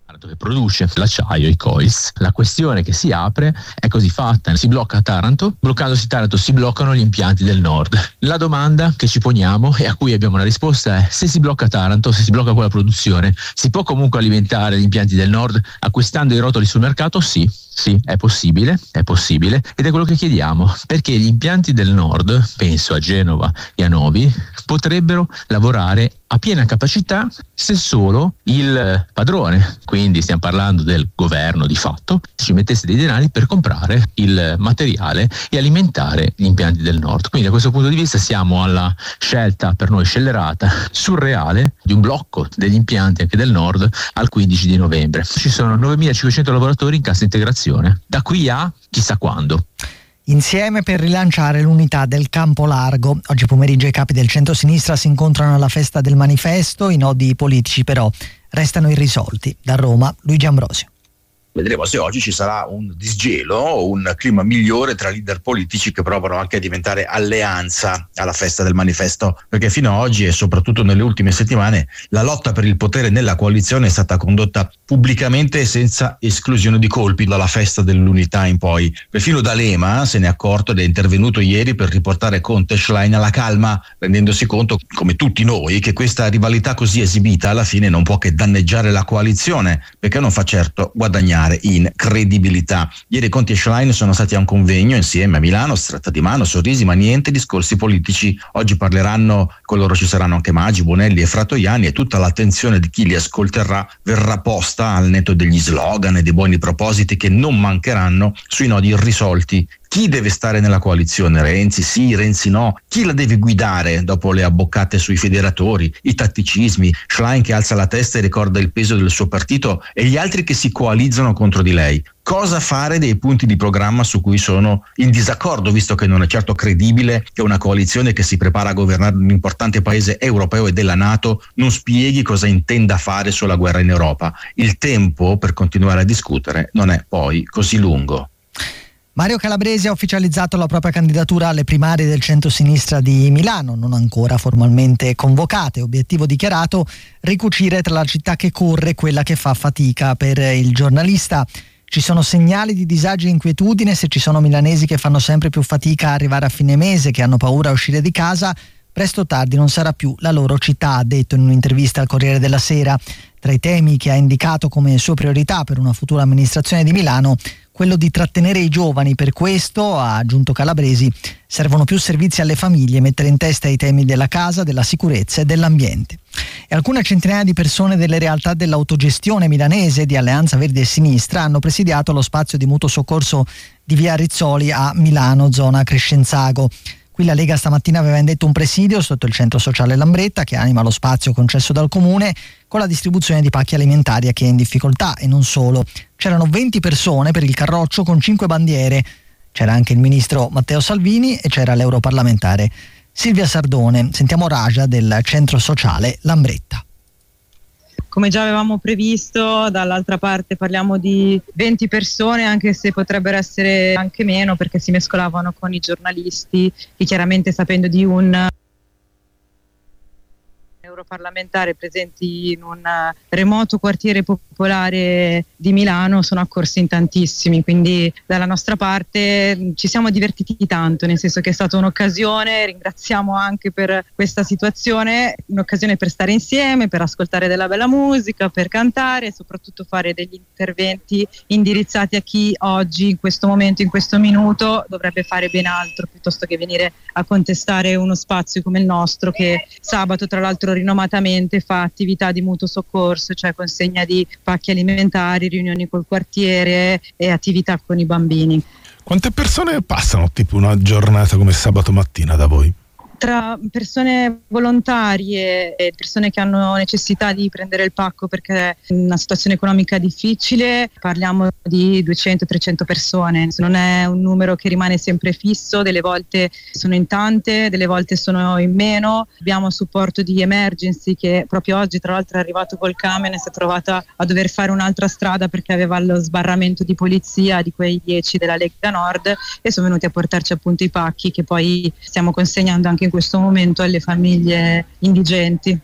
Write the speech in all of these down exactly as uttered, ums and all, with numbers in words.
che produce l'acciaio, i coils. La questione che si apre è così fatta: si blocca Taranto, bloccandosi Taranto si bloccano gli impianti del nord. La domanda che ci poniamo e a cui abbiamo una risposta è: se si blocca Taranto, se si blocca quella produzione, si può comunque alimentare gli impianti del nord acquistando i rotoli sul mercato? Sì. Sì, è possibile, è possibile ed è quello che chiediamo, perché gli impianti del nord, penso a Genova e a Novi, potrebbero lavorare a piena capacità se solo il padrone, quindi stiamo parlando del governo di fatto, ci mettesse dei denari per comprare il materiale e alimentare gli impianti del nord. Quindi da questo punto di vista siamo alla scelta per noi scellerata, surreale, di un blocco degli impianti anche del nord al quindici di novembre. Ci sono novemilacinquecento lavoratori in cassa integrazione. Da qui a chissà quando. Insieme per rilanciare l'unità del Campo Largo. Oggi pomeriggio i capi del centro-sinistra si incontrano alla festa del manifesto. I nodi politici però restano irrisolti. Da Roma, Luigi Ambrosio. Vedremo se oggi ci sarà un disgelo, un clima migliore tra leader politici che provano anche a diventare alleanza alla festa del manifesto, perché fino ad oggi e soprattutto nelle ultime settimane la lotta per il potere nella coalizione è stata condotta pubblicamente e senza esclusione di colpi dalla festa dell'unità in poi. Perfino D'Alema se ne è accorto ed è intervenuto ieri per riportare Conte e Schlein alla calma, rendendosi conto, come tutti noi, che questa rivalità così esibita alla fine non può che danneggiare la coalizione, perché non fa certo guadagnare in credibilità. Ieri Conte e Schlein sono stati a un convegno insieme a Milano, stretta di mano, sorrisi, ma niente discorsi politici. Oggi parleranno, con loro ci saranno anche Maggi, Bonelli e Fratoianni, e tutta l'attenzione di chi li ascolterà verrà posta al netto degli slogan e dei buoni propositi che non mancheranno sui nodi irrisolti. Chi deve stare nella coalizione? Renzi sì, Renzi no? Chi la deve guidare dopo le abboccate sui federatori, i tatticismi, Schlein che alza la testa e ricorda il peso del suo partito e gli altri che si coalizzano contro di lei? Cosa fare dei punti di programma su cui sono in disaccordo, visto che non è certo credibile che una coalizione che si prepara a governare un importante paese europeo e della NATO non spieghi cosa intenda fare sulla guerra in Europa? Il tempo per continuare a discutere non è poi così lungo. Mario Calabresi ha ufficializzato la propria candidatura alle primarie del centro-sinistra di Milano, non ancora formalmente convocate. Obiettivo dichiarato: ricucire tra la città che corre quella che fa fatica. Per il giornalista ci sono segnali di disagio e inquietudine. Se ci sono milanesi che fanno sempre più fatica a arrivare a fine mese, che hanno paura a uscire di casa, presto o tardi non sarà più la loro città, ha detto in un'intervista al Corriere della Sera. Tra i temi che ha indicato come sue priorità per una futura amministrazione di Milano, quello di trattenere i giovani. Per questo, ha aggiunto Calabresi, servono più servizi alle famiglie, mettere in testa i temi della casa, della sicurezza e dell'ambiente. E alcune centinaia di persone delle realtà dell'autogestione milanese di Alleanza Verdi e Sinistra hanno presidiato lo spazio di mutuo soccorso di via Rizzoli a Milano, zona Crescenzago. Qui la Lega stamattina aveva indetto un presidio sotto il centro sociale Lambretta, che anima lo spazio concesso dal comune, con la distribuzione di pacchi alimentari a chi è in difficoltà, e non solo. C'erano venti persone per il carroccio con cinque bandiere. C'era anche il ministro Matteo Salvini e c'era l'europarlamentare Silvia Sardone. Sentiamo Raja del centro sociale Lambretta. Come già avevamo previsto, dall'altra parte parliamo di venti persone, anche se potrebbero essere anche meno, perché si mescolavano con i giornalisti e chiaramente, sapendo di un europarlamentare presenti in un remoto quartiere popolare di Milano, sono accorsi in tantissimi, quindi dalla nostra parte ci siamo divertiti tanto, nel senso che è stata un'occasione, ringraziamo anche per questa situazione, un'occasione per stare insieme, per ascoltare della bella musica, per cantare e soprattutto fare degli interventi indirizzati a chi oggi, in questo momento, in questo minuto, dovrebbe fare ben altro piuttosto che venire a contestare uno spazio come il nostro, che sabato tra l'altro rinomatamente fa attività di mutuo soccorso, cioè consegna di pacchi alimentari, riunioni col quartiere e attività con i bambini. Quante persone passano tipo una giornata come sabato mattina da voi? Tra persone volontarie e persone che hanno necessità di prendere il pacco perché è una situazione economica difficile, parliamo di duecento trecento persone. Non è un numero che rimane sempre fisso, delle volte sono in tante, delle volte sono in meno. Abbiamo supporto di emergency che proprio oggi tra l'altro è arrivato col camion e si è trovata a dover fare un'altra strada perché aveva lo sbarramento di polizia di quei dieci della Lega Nord, e sono venuti a portarci appunto i pacchi che poi stiamo consegnando anche in questo momento alle famiglie indigenti.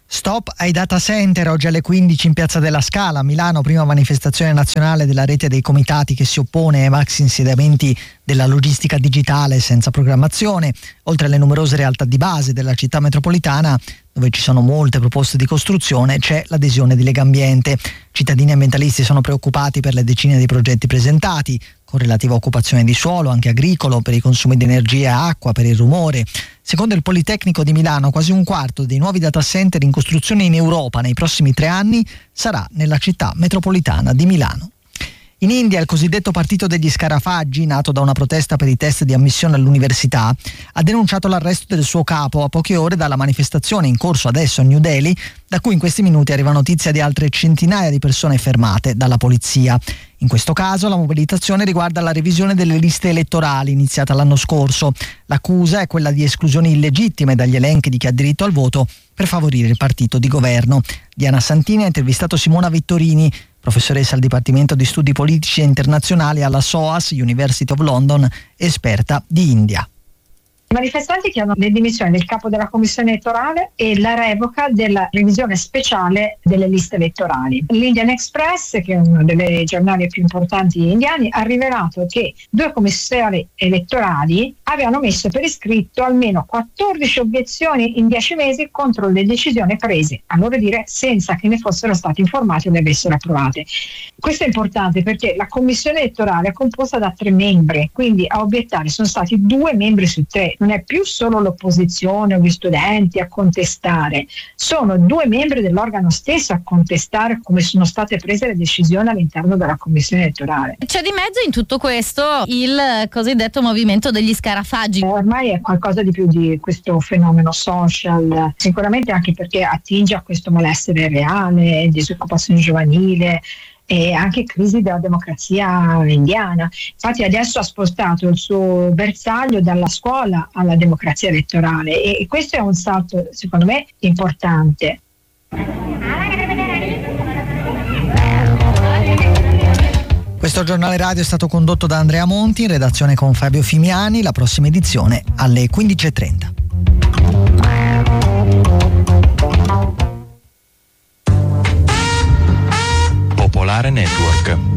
Stop ai data center, oggi alle quindici in Piazza della Scala, Milano, prima manifestazione nazionale della rete dei comitati che si oppone ai maxi insediamenti della logistica digitale senza programmazione. Oltre alle numerose realtà di base della città metropolitana, dove ci sono molte proposte di costruzione, c'è l'adesione di Legambiente. Cittadini ambientalisti sono preoccupati per le decine di progetti presentati, con relativa occupazione di suolo, anche agricolo, per i consumi di energia e acqua, per il rumore. Secondo il Politecnico di Milano, quasi un quarto dei nuovi data center in costruzione in Europa nei prossimi tre anni sarà nella città metropolitana di Milano. In India, il cosiddetto partito degli scarafaggi, nato da una protesta per i test di ammissione all'università, ha denunciato l'arresto del suo capo a poche ore dalla manifestazione in corso adesso a New Delhi, da cui in questi minuti arriva notizia di altre centinaia di persone fermate dalla polizia. In questo caso la mobilitazione riguarda la revisione delle liste elettorali iniziata l'anno scorso. L'accusa è quella di esclusioni illegittime dagli elenchi di chi ha diritto al voto per favorire il partito di governo. Diana Santini ha intervistato Simona Vittorini, professoressa al Dipartimento di Studi Politici e Internazionali alla S O A S, University of London, esperta di India. I manifestanti chiedono le dimissioni del capo della commissione elettorale e la revoca della revisione speciale delle liste elettorali. L'Indian Express, che è uno dei giornali più importanti indiani, ha rivelato che due commissari elettorali avevano messo per iscritto almeno quattordici obiezioni in dieci mesi contro le decisioni prese, a loro dire, senza che ne fossero stati informati o le avessero approvate. Questo è importante perché la commissione elettorale è composta da tre membri, quindi a obiettare sono stati due membri su tre. Non è più solo l'opposizione o gli studenti a contestare, sono due membri dell'organo stesso a contestare come sono state prese le decisioni all'interno della commissione elettorale. C'è di mezzo in tutto questo il cosiddetto movimento degli scarafaggi. Eh, ormai è qualcosa di più di questo fenomeno social, sicuramente anche perché attinge a questo malessere reale, disoccupazione giovanile e anche crisi della democrazia indiana. Infatti adesso ha spostato il suo bersaglio dalla scuola alla democrazia elettorale e questo è un salto secondo me importante. Questo giornale radio è stato condotto da Andrea Monti, in redazione con Fabio Fimiani. La prossima edizione alle quindici e trenta. Popolare Network.